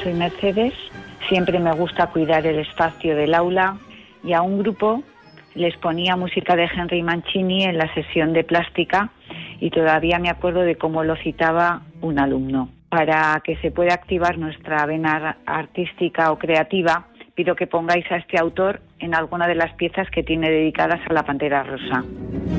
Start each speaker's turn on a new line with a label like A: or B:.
A: soy Mercedes, siempre me gusta cuidar el espacio del aula y a un grupo les ponía música de Henry Mancini en la sesión de plástica y todavía me acuerdo de cómo lo citaba un alumno. Para que se pueda activar nuestra vena artística o creativa, pido que pongáis a este autor en alguna de las piezas que tiene dedicadas a la Pantera Rosa.